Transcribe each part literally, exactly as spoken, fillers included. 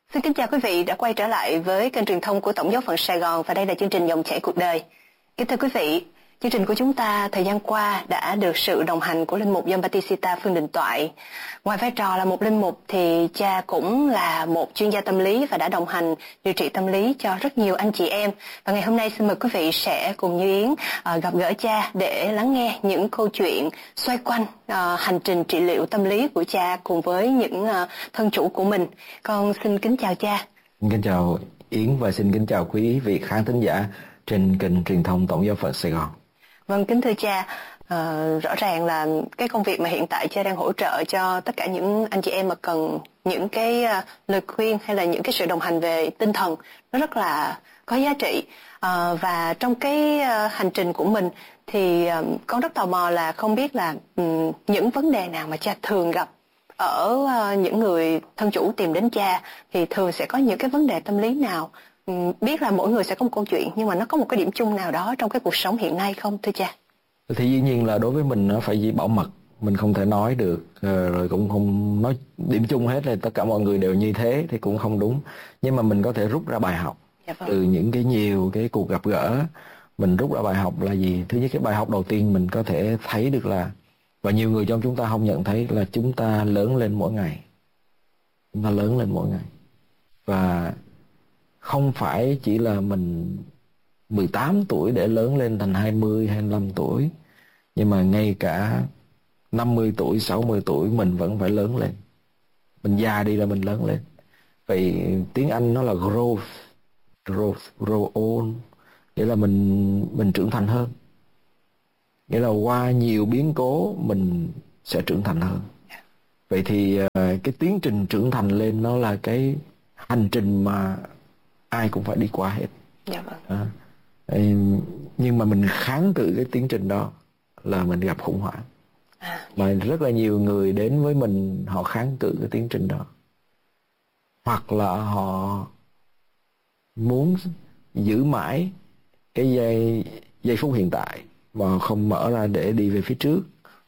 Xin kính chào quý vị đã quay trở lại với kênh truyền thông của Tổng giáo phận Sài Gòn và đây là chương trình Dòng chảy cuộc đời. Kính thưa quý vị, chương trình của chúng ta thời gian qua đã được sự đồng hành của linh mục Giambattista Phương Đình Toại. Ngoài vai trò là một linh mục thì cha cũng là một chuyên gia tâm lý và đã đồng hành điều trị tâm lý cho rất nhiều anh chị em. Và ngày hôm nay xin mời quý vị sẽ cùng Như Yến uh, gặp gỡ cha để lắng nghe những câu chuyện xoay quanh uh, hành trình trị liệu tâm lý của cha cùng với những uh, thân chủ của mình. Con xin kính chào cha. Kính chào Yến và xin kính chào quý vị khán thính giả trên kênh truyền thông Tổng giáo phận Sài Gòn. Vâng, kính thưa cha, uh, rõ ràng là cái công việc mà hiện tại cha đang hỗ trợ cho tất cả những anh chị em mà cần những cái uh, lời khuyên hay là những cái sự đồng hành về tinh thần nó rất là có giá trị. Uh, và trong cái uh, hành trình của mình thì uh, con rất tò mò là không biết là um, những vấn đề nào mà cha thường gặp ở uh, những người thân chủ tìm đến cha thì thường sẽ có những cái vấn đề tâm lý nào. Biết là mỗi người sẽ có một câu chuyện nhưng mà nó có một cái điểm chung nào đó trong cái cuộc sống hiện nay không thưa cha? Thì dĩ nhiên là đối với mình nó phải giữ bảo mật, mình không thể nói được, rồi cũng không nói điểm chung hết là tất cả mọi người đều như thế thì cũng không đúng. Nhưng mà mình có thể rút ra bài học. Dạ vâng. Từ những cái nhiều cái cuộc gặp gỡ mình rút ra bài học là gì? Thứ nhất, cái bài học đầu tiên mình có thể thấy được là, và nhiều người trong chúng ta không nhận thấy, là chúng ta lớn lên mỗi ngày. Chúng ta lớn lên mỗi ngày. Và không phải chỉ là mình mười tám tuổi để lớn lên thành hai mươi, hai mươi lăm tuổi. Nhưng mà ngay cả năm mươi tuổi, sáu mươi tuổi mình vẫn phải lớn lên. Mình già đi là mình lớn lên. Vậy tiếng Anh nó là growth. Growth, grow old. Nghĩa là mình, mình trưởng thành hơn. Nghĩa là qua nhiều biến cố mình sẽ trưởng thành hơn. Vậy thì cái tiến trình trưởng thành lên nó là cái hành trình mà ai cũng phải đi qua hết. Dạ vâng. À, nhưng mà mình kháng cự cái tiến trình đó là mình gặp khủng hoảng. À, mà rất là nhiều người đến với mình họ kháng cự cái tiến trình đó, hoặc là họ muốn giữ mãi cái giây giây phút hiện tại mà không mở ra để đi về phía trước,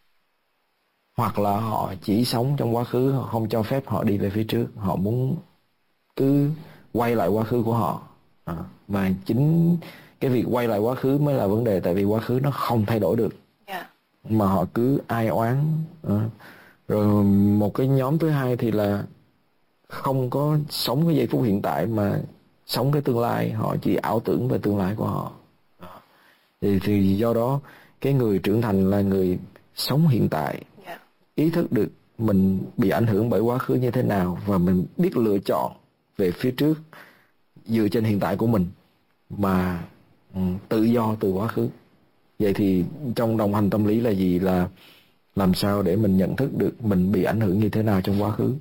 hoặc là họ chỉ sống trong quá khứ, họ không cho phép họ đi về phía trước, họ muốn cứ quay lại quá khứ của họ. À, mà chính cái việc quay lại quá khứ mới là vấn đề, tại vì quá khứ nó không thay đổi được. Yeah. Mà họ cứ ai oán. À, rồi một cái nhóm thứ hai thì là không có sống cái giây phút hiện tại mà sống cái tương lai, họ chỉ ảo tưởng về tương lai của họ. À, thì, thì do đó cái người trưởng thành là người sống hiện tại. Yeah. Ý thức được mình bị ảnh hưởng bởi quá khứ như thế nào và mình biết lựa chọn về phía trước dựa trên hiện tại của mình mà um, tự do từ quá khứ. Vậy thì trong đồng hành tâm lý là gì? Là làm sao để mình nhận thức được mình bị ảnh hưởng như thế nào trong quá khứ,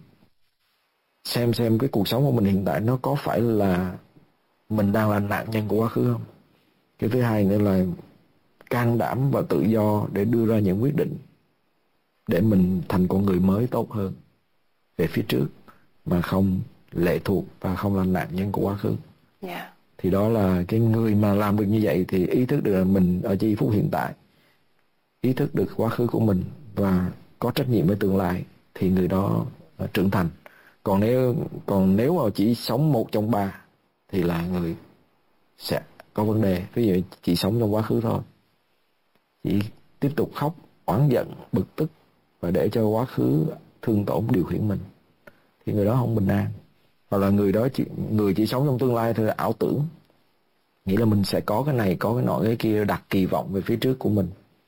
xem xem cái cuộc sống của mình hiện tại nó có phải là mình đang là nạn nhân của quá khứ không. Cái thứ hai nữa là can đảm và tự do để đưa ra những quyết định để mình thành con người mới tốt hơn về phía trước, mà không lệ thuộc và không là nạn nhân của quá khứ. Yeah. Thì đó là cái người mà làm được như vậy thì ý thức được là mình ở giây phút hiện tại, ý thức được quá khứ của mình và có trách nhiệm với tương lai, thì người đó trưởng thành. Còn nếu còn nếu mà chỉ sống một trong ba thì là người sẽ có vấn đề. Ví dụ chỉ sống trong quá khứ thôi, chỉ tiếp tục khóc, oán giận, bực tức và để cho quá khứ thương tổn điều khiển mình, thì người đó không bình an. Hoặc là người đó chỉ, người chỉ sống trong tương lai thôi, là ảo tưởng, nghĩa là mình sẽ có cái này, có cái nọ, cái kia, đặt kỳ vọng về phía trước của mình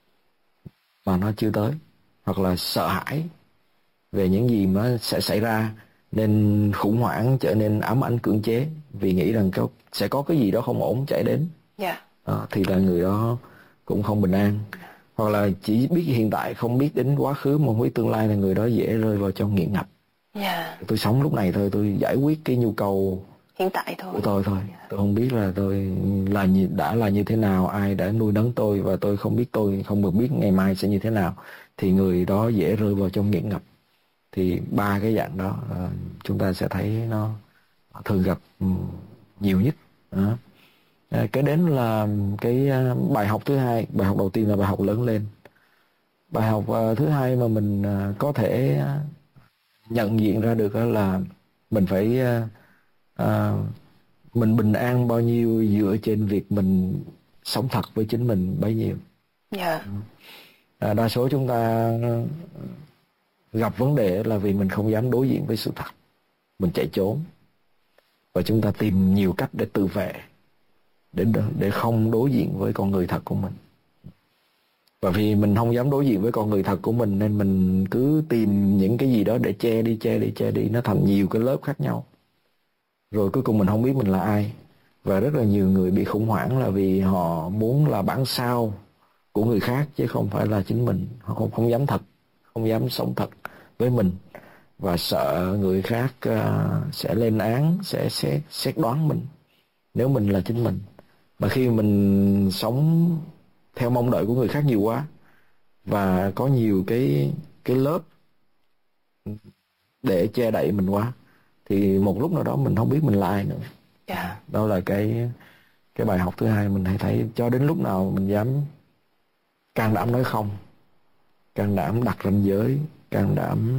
mà nó chưa tới. Hoặc là sợ hãi về những gì mà sẽ xảy ra nên khủng hoảng, trở nên ám ảnh cưỡng chế vì nghĩ rằng có, sẽ có cái gì đó không ổn chạy đến. Yeah. À, thì là người đó cũng không bình an. Hoặc là chỉ biết hiện tại, không biết đến quá khứ mà không biết tương lai, là người đó dễ rơi vào trong nghiện ngập. Yeah. Tôi sống lúc này thôi, tôi giải quyết cái nhu cầu hiện tại thôi của tôi thôi. Yeah. Tôi không biết là tôi là như, đã là như thế nào, ai đã nuôi nấng tôi, và tôi không biết tôi không được biết ngày mai sẽ như thế nào, thì người đó dễ rơi vào trong nghiện ngập. Thì ba cái dạng đó uh, chúng ta sẽ thấy nó thường gặp um, nhiều nhất. Uh. Uh, cái đến là cái uh, bài học thứ hai. Bài học đầu tiên là bài học lớn lên. Bài học uh, thứ hai mà mình uh, có thể uh, nhận diện ra được là mình phải uh, à, mình bình an bao nhiêu dựa trên việc mình sống thật với chính mình bấy nhiêu. Yeah. À, đa số chúng ta gặp vấn đề là vì mình không dám đối diện với sự thật, mình chạy trốn và chúng ta tìm nhiều cách để tự vệ, để để không đối diện với con người thật của mình. Và vì mình không dám đối diện với con người thật của mình nên mình cứ tìm những cái gì đó để che đi, che đi, che đi. Nó thành nhiều cái lớp khác nhau. Rồi cuối cùng mình không biết mình là ai. Và rất là nhiều người bị khủng hoảng là vì họ muốn là bản sao của người khác chứ không phải là chính mình. Họ không, không dám thật, không dám sống thật với mình. Và sợ người khác uh, sẽ lên án, sẽ xét, xét đoán mình nếu mình là chính mình. Mà khi mình sống theo mong đợi của người khác nhiều quá và có nhiều cái cái lớp để che đậy mình quá thì một lúc nào đó mình không biết mình là ai nữa. Yeah. Đó là cái cái bài học thứ hai mình hay thấy. Cho đến lúc nào mình dám can đảm nói không, can đảm đặt ranh giới, can đảm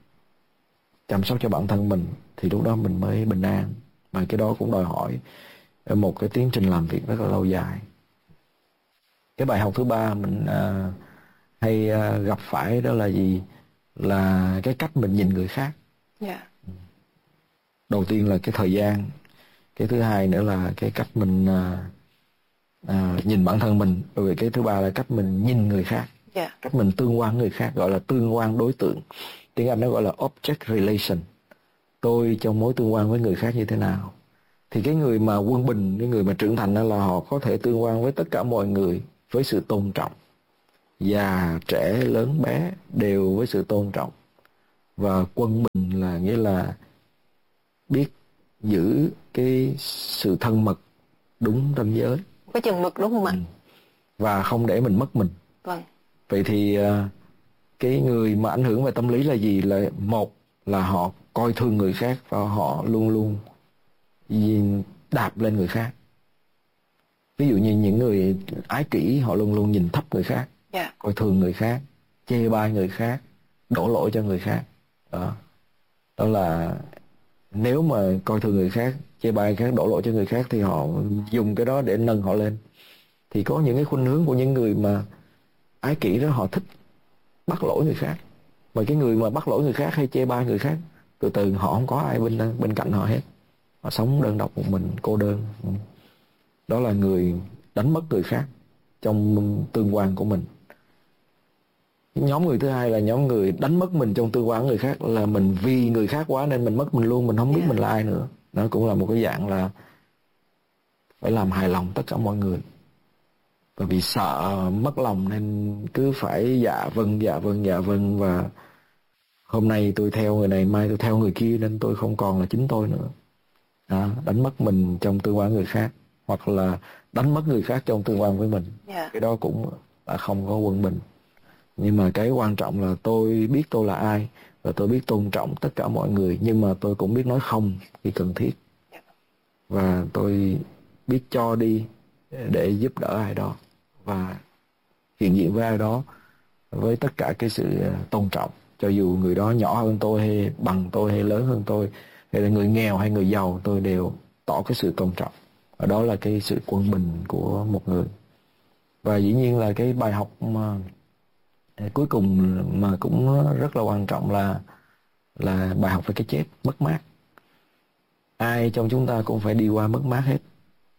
chăm sóc cho bản thân mình thì lúc đó mình mới bình an. Mà cái đó cũng đòi hỏi một cái tiến trình làm việc rất là lâu dài. Cái bài học thứ ba mình uh, hay uh, gặp phải đó là gì? Là cái cách mình nhìn người khác. Yeah. Đầu tiên là cái thời gian. Cái thứ hai nữa là cái cách mình uh, uh, nhìn bản thân mình. Rồi cái thứ ba là cách mình nhìn người khác. Yeah. Cách mình tương quan người khác, gọi là tương quan đối tượng. Tiếng Anh nó gọi là object relation. Tôi trong mối tương quan với người khác như thế nào? Thì cái người mà quân bình, cái người mà trưởng thành đó là họ có thể tương quan với tất cả mọi người với sự tôn trọng. Già, trẻ, lớn, bé đều với sự tôn trọng. Và quân bình là nghĩa là biết giữ cái sự thân mật đúng ranh giới. Có chừng mực đúng không ạ? Ừ. Và không để mình mất mình. Vâng. Vậy thì cái người mà ảnh hưởng về tâm lý là gì? Là một là họ coi thường người khác và họ luôn luôn đạp lên người khác. Ví dụ như những người ái kỷ họ luôn luôn nhìn thấp người khác, yeah. coi thường người khác, chê bai người khác, đổ lỗi cho người khác. Đó. Đó là nếu mà coi thường người khác, chê bai người khác, đổ lỗi cho người khác thì họ dùng cái đó để nâng họ lên. Thì có những cái khuynh hướng của những người mà ái kỷ đó, họ thích bắt lỗi người khác. Mà cái người mà bắt lỗi người khác hay chê bai người khác, từ từ họ không có ai bên bên cạnh họ hết. Họ sống đơn độc một mình, cô đơn. Đó là người đánh mất người khác trong tương quan của mình. Nhóm người thứ hai là nhóm người đánh mất mình trong tương quan của người khác, là mình vì người khác quá nên mình mất mình luôn, mình không biết yeah. mình là ai nữa. Nó cũng là một cái dạng là phải làm hài lòng tất cả mọi người. Bởi vì sợ mất lòng nên cứ phải dạ vâng, dạ vâng, dạ vâng. Và hôm nay tôi theo người này, mai tôi theo người kia nên tôi không còn là chính tôi nữa. Đó, đánh mất mình trong tương quan người khác. Hoặc là đánh mất người khác trong tương quan với mình. Yeah. Cái đó cũng là không có quân bình. Nhưng mà cái quan trọng là tôi biết tôi là ai. Và tôi biết tôn trọng tất cả mọi người. Nhưng mà tôi cũng biết nói không khi cần thiết. Yeah. Và tôi biết cho đi để giúp đỡ ai đó. Và hiện diện với ai đó với tất cả cái sự tôn trọng. Cho dù người đó nhỏ hơn tôi hay bằng tôi hay lớn hơn tôi, hay là người nghèo hay người giàu, tôi đều tỏ cái sự tôn trọng. Và đó là cái sự quân bình của một người. Và dĩ nhiên là cái bài học mà cuối cùng mà cũng rất là quan trọng là là bài học về cái chết, mất mát. Ai trong chúng ta cũng phải đi qua mất mát hết.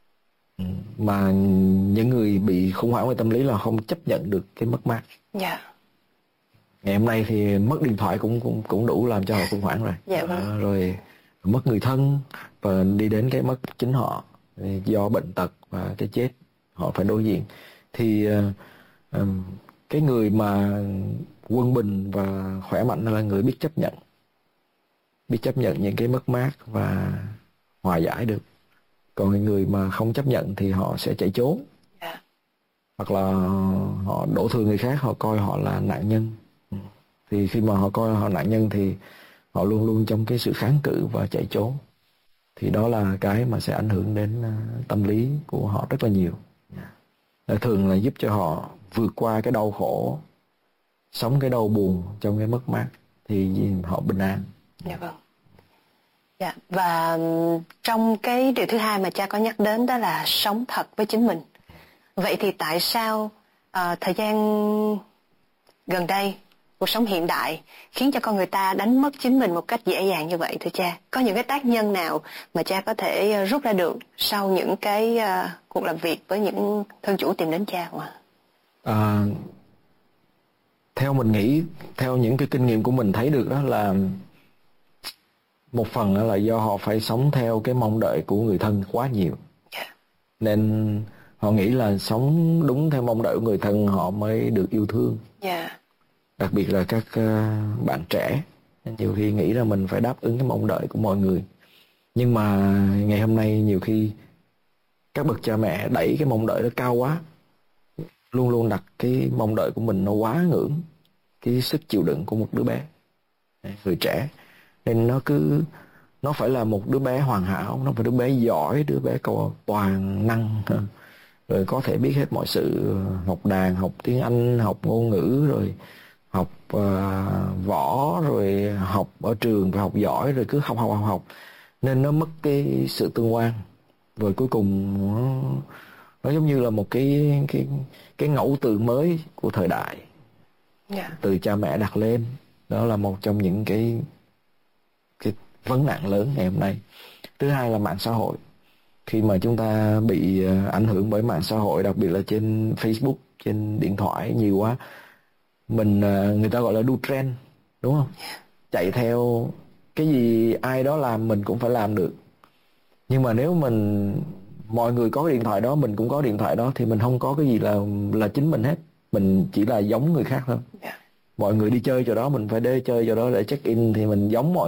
Mà những người bị khủng hoảng về tâm lý là không chấp nhận được cái mất mát. Dạ. Yeah. Ngày hôm nay thì mất điện thoại cũng cũng cũng đủ làm cho họ khủng hoảng rồi. Dạ vâng. À, rồi mất người thân và đi đến cái mất chính họ do bệnh tật và cái chết họ phải đối diện. Thì uh, um, cái người mà quân bình và khỏe mạnh là người biết chấp nhận, biết chấp nhận những cái mất mát và hòa giải được. Còn người mà không chấp nhận thì họ sẽ chạy trốn. Yeah. Hoặc là họ đổ thừa người khác, họ coi họ là nạn nhân. Thì khi mà họ coi họ nạn nhân thì họ luôn luôn trong cái sự kháng cự và chạy trốn. Thì đó là cái mà sẽ ảnh hưởng đến tâm lý của họ rất là nhiều. Yeah. Thường là giúp cho họ vượt qua cái đau khổ, sống cái đau buồn trong cái mất mát thì họ bình an. Dạ vâng. Dạ. Và trong cái điều thứ hai mà cha có nhắc đến đó là sống thật với chính mình. Vậy thì tại sao uh, thời gian gần đây, cuộc sống hiện đại khiến cho con người ta đánh mất chính mình một cách dễ dàng như vậy thưa cha? Có những cái tác nhân nào mà cha có thể rút ra được sau những cái uh, cuộc làm việc với những thân chủ tìm đến cha không ạ? À, theo mình nghĩ, theo những cái kinh nghiệm của mình thấy được đó là một phần là do họ phải sống theo cái mong đợi của người thân quá nhiều. Yeah. Nên họ nghĩ là sống đúng theo mong đợi của người thân họ mới được yêu thương. Yeah. Đặc biệt là các uh, bạn trẻ, nhiều khi nghĩ là mình phải đáp ứng cái mong đợi của mọi người. Nhưng mà ngày hôm nay nhiều khi các bậc cha mẹ đẩy cái mong đợi nó cao quá, luôn luôn đặt cái mong đợi của mình nó quá ngưỡng cái sức chịu đựng của một đứa bé, người trẻ. Nên nó cứ nó phải là một đứa bé hoàn hảo, nó phải đứa bé giỏi, đứa bé có toàn năng, rồi có thể biết hết mọi sự, học đàn, học tiếng Anh, học ngôn ngữ, rồi học uh, võ, rồi học ở trường và học giỏi, rồi cứ học học học học. Nên nó mất cái sự tương quan, rồi cuối cùng nó, nó giống như là một cái cái cái ngẫu từ mới của thời đại. Yeah. Từ cha mẹ đặt lên. Đó là một trong những cái cái vấn nạn lớn ngày hôm nay. Thứ hai là mạng xã hội. Khi mà chúng ta bị ảnh hưởng bởi mạng xã hội, đặc biệt là trên Facebook, trên điện thoại nhiều quá, mình người ta gọi là đu trend, đúng không? Chạy theo cái gì ai đó làm mình cũng phải làm được. Nhưng mà nếu mình mọi người có cái điện thoại đó, mình cũng có điện thoại đó, thì mình không có cái gì là là chính mình hết. Mình chỉ là giống người khác thôi. Mọi người đi chơi chỗ đó, mình phải đi chơi chỗ đó để check in, thì mình giống mọi